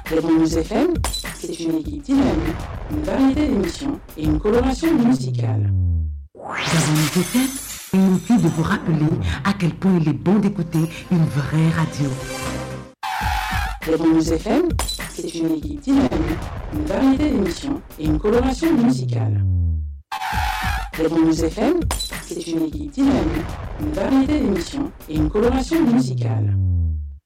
News FM, c'est une équipe dynamique, une variété d'émissions et une coloration musicale. News FM est envie de vous rappeler à quel point il est bon d'écouter une vraie radio. News FM, c'est une équipe dynamique, une variété d'émissions et une coloration musicale. News FM, c'est une équipe dynamique, une variété d'émissions et une coloration musicale.